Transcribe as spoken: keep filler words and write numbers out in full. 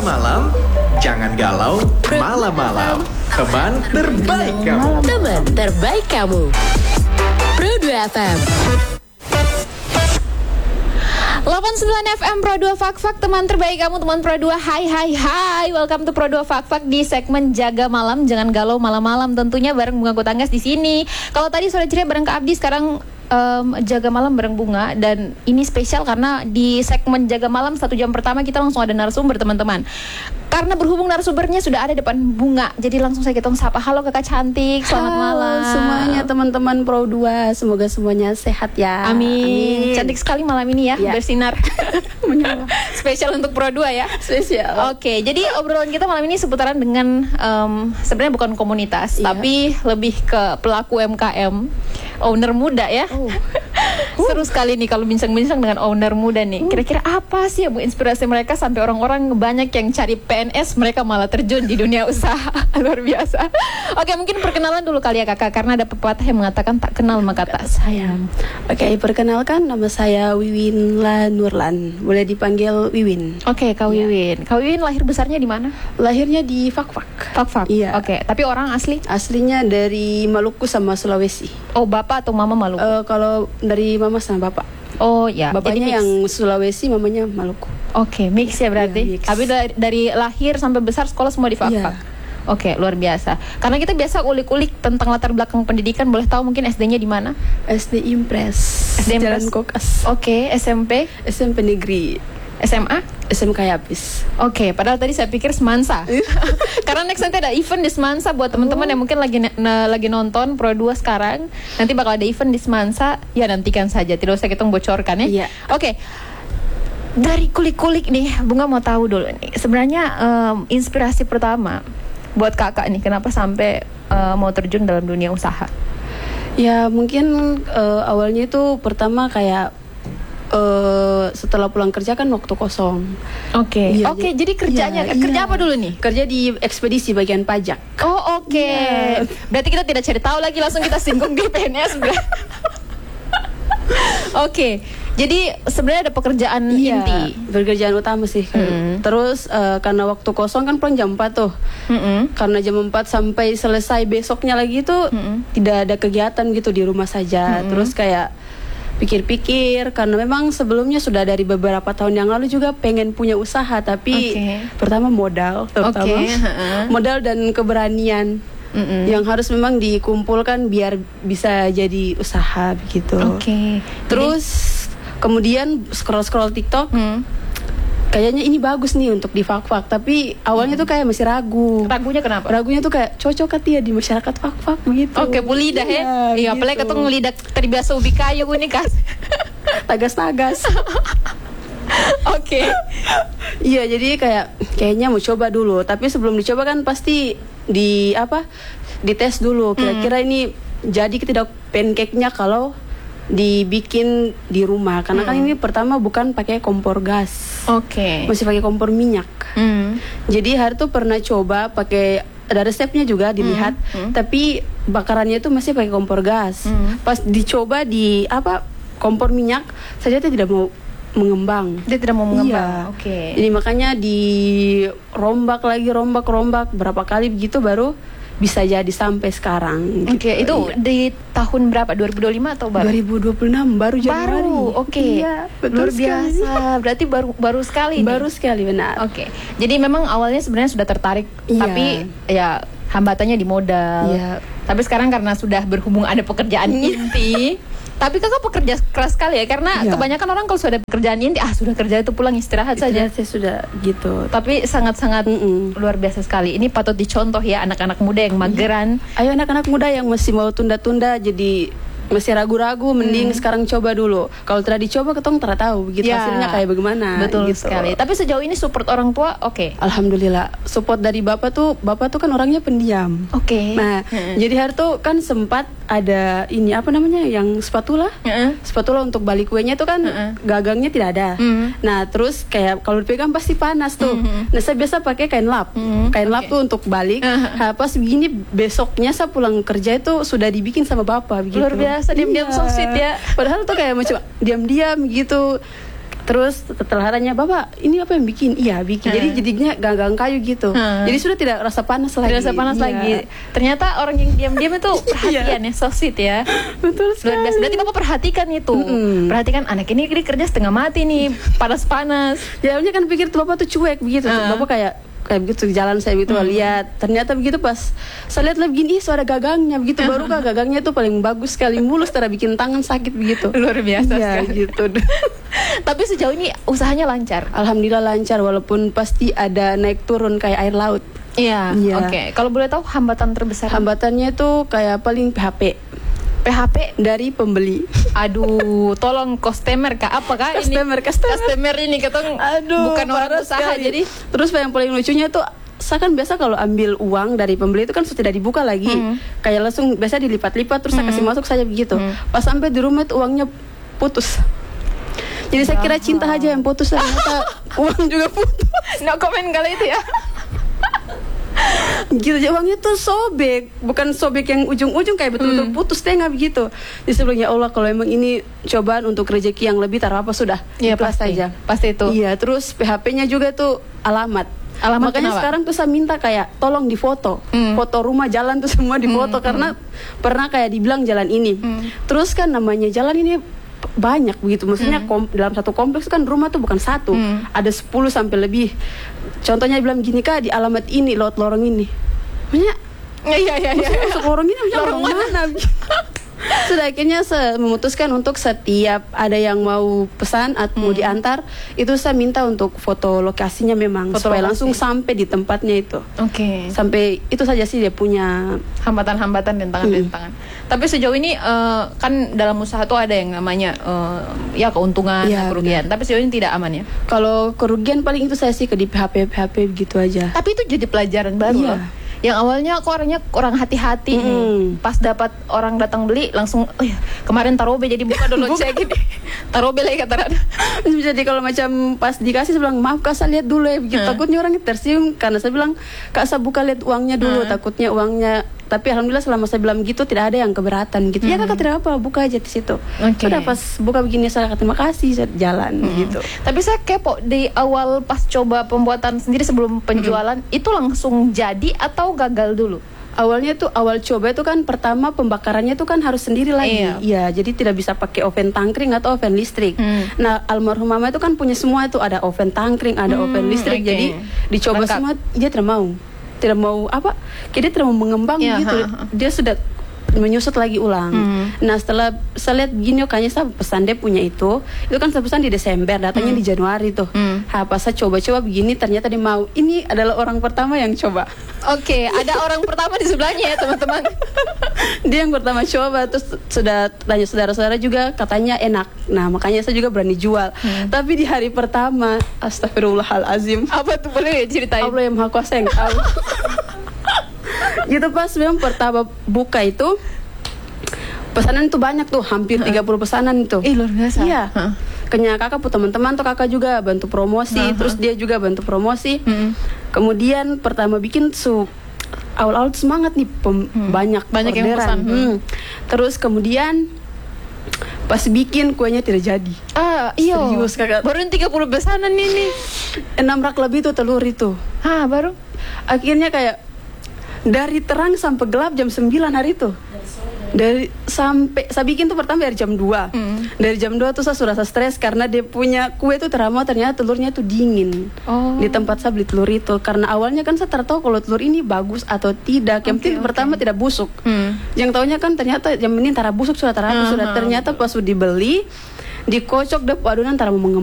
malam, jangan galau malam-malam. Teman terbaik kamu. Teman terbaik kamu. Pro dua F M. delapan puluh sembilan F M Pro dua Fak Fak, teman terbaik kamu, teman Pro dua. Hai hai hai, welcome to Pro dua Fak Fak di segmen Jaga Malam, jangan galau malam-malam, tentunya bareng Bunga Kutanggas di sini. Kalau tadi sore ceria bareng Kak Abdi, sekarang um, Jaga Malam bareng Bunga. Dan ini spesial karena di segmen Jaga Malam satu jam pertama kita langsung ada narasumber, teman-teman. Karena berhubung narasumbernya sudah ada depan Bunga, jadi langsung saya ketemu sapa. Halo kakak cantik, selamat Halo malam semuanya teman-teman Pro dua, semoga semuanya sehat ya. Amin. Amin. Cantik sekali malam ini ya, ya. Bersinar. Spesial untuk Pro dua ya. Spesial. Oke, jadi obrolan kita malam ini seputaran dengan um, sebenarnya bukan komunitas, iya. tapi lebih ke pelaku U M K M, owner muda ya. Oh. Seru sekali nih kalau bincang-bincang dengan owner muda nih. Kira-kira apa sih yang menginspirasi mereka sampai orang-orang banyak yang cari P N S, mereka malah terjun di dunia usaha. Luar biasa. Oke, mungkin perkenalan dulu kali ya kakak, karena ada pepatah yang mengatakan tak kenal maka tak sayang. Oke, perkenalkan, nama saya Wiwin La Nurlan, boleh dipanggil Wiwin. Oke, Kak Wiwin. Ya. Kak Wiwin lahir besarnya di mana? Lahirnya di Fak-Fak. Fak-Fak. Iya. Oke, tapi orang asli? Aslinya dari Maluku sama Sulawesi. Oh, bapak atau mama Maluku? Uh, kalau dari mama sama bapak. Oh ya, bapaknya yang Sulawesi, mamanya Maluku. Oke, mix ya berarti. Ya, Tapi dari, dari lahir sampai besar sekolah semua di Fak-Fak. Ya. Oke, luar biasa. Karena kita biasa ulik-ulik tentang latar belakang pendidikan, boleh tahu mungkin S D-nya di mana? S D Impres. S D Jalan Kokas. Oke, S M P? S M P Negeri. S M A? S M K Yapis. Oke, padahal tadi saya pikir Semansa. Karena next nanti ada event di Semansa buat teman-teman oh. yang mungkin lagi na- lagi nonton Pro dua sekarang. Nanti bakal ada event di Semansa. Ya nantikan saja, tidak usah kita bocorkan ya. Yeah. Oke. Dari kulik-kulik nih, Bunga mau tahu dulu nih. Sebenarnya um, inspirasi pertama buat kakak nih, kenapa sampai uh, mau terjun dalam dunia usaha? Ya mungkin uh, awalnya itu pertama kayak Uh, setelah pulang kerja kan waktu kosong. Oke. Okay. Oke, okay, jadi kerjanya ya, kerja ya. apa dulu nih? Kerja di ekspedisi bagian pajak. Oh, oke. Okay. Ya. Berarti kita tidak cari tahu lagi, langsung kita singgung di P N S. Oke. Okay. Jadi sebenarnya ada pekerjaan iya, inti, pekerjaan utama sih. Mm-hmm. Terus uh, karena waktu kosong kan pulang jam empat tuh. Mm-hmm. Karena jam empat sampai selesai besoknya lagi tuh mm-hmm. tidak ada kegiatan gitu, di rumah saja. Mm-hmm. Terus kayak pikir-pikir, karena memang sebelumnya sudah dari beberapa tahun yang lalu juga pengen punya usaha, tapi okay. pertama modal, terutama okay. uh-uh. modal dan keberanian mm-mm. yang harus memang dikumpulkan biar bisa jadi usaha begitu. Okay. Terus jadi, kemudian scroll-scroll TikTok. Hmm. Kayaknya ini bagus nih untuk di Fak-Fak, tapi awalnya hmm. tuh kayak masih ragu. Ragunya kenapa? Ragunya tuh kayak cocok kan ya di masyarakat Fak-Fak begitu. Oke, bu lidah ya. Iya, gitu. Apalagi ketemu lidah terbiasa ubi kayu gue nih kan. Tagas-tagas. Oke. Iya, jadi kayak kayaknya mau coba dulu, tapi sebelum dicoba kan pasti di apa? Dites dulu kira-kira hmm. ini jadi tidak pancake-nya kalau dibikin di rumah, karena mm. kan ini pertama bukan pakai kompor gas, oke, okay. masih pakai kompor minyak. Mm. Jadi hari tuh pernah coba pakai, ada resepnya juga dilihat, mm. Mm. tapi bakarannya itu masih pakai kompor gas. Mm. Pas dicoba di apa kompor minyak, saja itu tidak mau mengembang. Dia tidak mau mengembang. Iya. Oke. Okay. Jadi makanya dirombak lagi, rombak, rombak berapa kali begitu baru bisa jadi sampai sekarang. Oke, okay, gitu. itu iya. Di tahun berapa? dua ribu dua puluh lima atau baru? dua ribu dua puluh enam, baru Januari. Baru, oke. Okay. Iya, luar biasa. Berarti baru baru sekali nih. Baru sekali, benar. Oke. Okay. Jadi memang awalnya sebenarnya sudah tertarik, iya. tapi ya hambatannya di modal. Iya. Tapi sekarang karena sudah berhubung ada pekerjaan inti. Tapi kakak pekerja keras sekali ya, karena ya. kebanyakan orang kalau sudah pekerjaan inti, ah sudah kerja itu pulang istirahat, istirahat saja. Saya sudah gitu. Tapi sangat-sangat Mm-mm. luar biasa sekali. Ini patut dicontoh ya anak-anak muda yang mageran. Ayo anak-anak muda yang masih mau tunda-tunda, jadi masih ragu-ragu, mending hmm. sekarang coba dulu. Kalau tidak dicoba, ketong tidak tahu begitu ya, hasilnya kayak bagaimana. Betul gitu. sekali. Tapi sejauh ini support orang tua, oke. Okay. Alhamdulillah. Support dari bapak tuh, bapak tuh kan orangnya pendiam. Oke. Okay. Nah, hmm. jadi hari tuh kan sempat ada ini apa namanya, yang spatula, hmm. spatula untuk balik kuenya tuh kan hmm. gagangnya tidak ada. Hmm. Nah, terus kayak kalau dipegang pasti panas tuh. Hmm. Nah, saya biasa pakai kain lap, hmm. kain okay. lap tuh untuk balik. Hmm. Nah, pas begini besoknya saya pulang kerja itu sudah dibikin sama bapak begitu. Luar biasa, diam-diam iya. so sweet ya. Padahal tuh kayak macam diam-diam gitu. Terus setelah tanya, Bapak ini apa yang bikin? Iya bikin. Hmm. Jadi jadinya ganggang kayu gitu. Hmm. Jadi sudah tidak rasa panas lagi. Tidak rasa panas Iya. lagi. Ternyata orang yang diam-diam itu perhatian ya, so sweet ya. Betul Luar sekali. biasa. Berarti Bapak perhatikan itu. Mm-mm. Perhatikan anak ini dia kerja setengah mati nih, panas-panas. Jawabnya kan pikir tuh Bapak tuh cuek begitu. Hmm. Bapak kayak kayak begitu jalan saya begitu lihat. Ternyata begitu pas saya lihat lagi gini, ih so ada gagangnya begitu. Baru kah gagangnya tuh paling bagus sekali, mulus, tara bikin tangan sakit begitu. Luar biasa Iya, sekali. gitu. Tapi sejauh ini usahanya lancar. Alhamdulillah lancar walaupun pasti ada naik turun kayak air laut. Iya. Iya. Oke. Kalau boleh tahu hambatan terbesar Hambatannya tuh kayak paling P H P P H P. dari pembeli. Aduh, tolong customer kah? Apa kah ini? Customer, customer. Customer ini ketong Aduh, bukan orang parah usaha sekali. jadi. Terus yang paling lucunya tuh saya kan biasa kalau ambil uang dari pembeli itu kan sudah tidak dibuka lagi, Hmm. kayak langsung biasa dilipat-lipat terus saya kasih masuk saja begitu. Hmm. Pas sampai di rumah itu uangnya putus. Jadi saya kira cinta aja yang putus, ternyata uang juga putus. No komen kali itu ya. Gitu aja uangnya tuh sobek, bukan sobek yang ujung-ujung kayak betul-betul Hmm. putus tengah begitu. Jadi saya bilang, ya Allah kalau emang ini cobaan untuk rezeki yang lebih taruh apa sudah, Iya ikhlas pasti. saja. Pasti itu. Iya, terus P H P-nya juga tuh alamat. Alamat Makanya kenapa? sekarang tuh saya minta kayak tolong difoto, Hmm. foto rumah, jalan tuh semua difoto karena pernah kayak dibilang jalan ini. Hmm. Terus kan namanya jalan ini p- banyak begitu, maksudnya kom- dalam satu kompleks kan rumah tuh bukan satu, Hmm. ada sepuluh sampai lebih. Contohnya bilang gini, Kak, di alamat ini lewat lorong ini. Maksudnya Iya iya iya. maksudnya masuk lorong ini maksudnya Lorong lorong mana? Sudah akhirnya saya memutuskan untuk setiap ada yang mau pesan atau mau diantar, itu saya minta untuk foto lokasinya memang Foto supaya lokasi. langsung sampai di tempatnya itu. Oke. Sampai itu saja sih dia punya. Hambatan-hambatan dan tangan-tangan. Tapi sejauh ini eh, kan dalam usaha tuh ada yang namanya eh, ya keuntungan, Iya, kerugian. Tapi sejauh ini tidak aman ya. Kalau kerugian paling itu saya sih ke di P H P P H P begitu aja. Tapi itu jadi pelajaran baru Iya. loh. Yang awalnya aku orangnya kurang hati-hati nih. Mm. Pas dapat orang datang beli langsung, oh ya, kemarin tarobe jadi buka dulu Buka. cek gini. Tarobe lagi kata Rana. Jadi kalau macam pas dikasih saya bilang maaf Kak, saya lihat dulu ya begitu. Hmm. Takutnya orang tersinggung karena saya bilang Kak, saya buka lihat uangnya dulu, Hmm. takutnya uangnya. Tapi alhamdulillah selama saya bilang gitu tidak ada yang keberatan gitu. Ya Kakak tidak apa, buka aja di situ. Oke. Sudah pas buka begini saya kata terima kasih, saya jalan gitu. Tapi saya kepo di awal pas coba pembuatan sendiri sebelum penjualan itu langsung jadi atau gagal dulu? Awalnya tuh awal coba itu kan pertama pembakarannya tuh kan harus sendiri lagi. Iya. Iya, jadi tidak bisa pakai oven tangkring atau oven listrik. Hmm. Nah, almarhum mama itu kan punya semua itu, ada oven tangkring, ada Hmm, oven listrik. oke. Jadi dicoba Lengkap. semua, dia tidak mau. Tidak mau apa? Kayak dia tidak mau mengembang Iya, gitu. ha, ha. Dia sudah menyusut lagi ulang. Hmm. Nah, setelah saya lihat gini, oh, kayaknya saya pesan dia punya itu. Itu kan saya pesan di Desember, datangnya di Januari tuh. Hmm. Ha, pas saya coba-coba begini ternyata dia mau. Ini adalah orang pertama yang coba. Oke, ada orang pertama di sebelahnya ya teman-teman. Dia yang pertama coba, terus sudah tanya saudara-saudara juga katanya enak. Nah makanya saya juga berani jual. Tapi di hari pertama, astagfirullahalazim, Apa tuh boleh ceritain? Allah yang maha kuasa yang tahu. Gitu pas memang pertama buka itu pesanan tuh banyak tuh, hampir tiga puluh pesanan itu. Ih, luar biasa. Iya. Hah. Kenya kakak pun teman-teman tuh kakak juga bantu promosi, Hah, terus dia juga bantu promosi. Hmm. Kemudian pertama bikin su awal-awal semangat nih pem- banyak Banyak yang orderan. pesan. Hmm. Terus kemudian pas bikin kuenya tidak jadi. Ah, iya. Serius, kakak. Baru tiga puluh pesanan ini. Enam rak lebih tuh telur itu. Hah, baru? Akhirnya kayak dari terang sampai gelap jam sembilan hari itu. Dari sampai saya bikin tuh pertama dari jam dua. Hmm. Dari jam dua tuh saya sudah stres karena dia punya kue tuh terama ternyata telurnya tuh dingin. Oh. Di tempat saya beli telur itu karena awalnya kan saya tak tahu kalau telur ini bagus atau tidak. Yang Oke, penting oke. pertama tidak busuk. Hmm. Yang tahunya kan ternyata yang penting tara busuk sudah tara apa Hmm, sudah hmm. ternyata pas sudah dibeli dikocok deh adonan tara mau mengembang.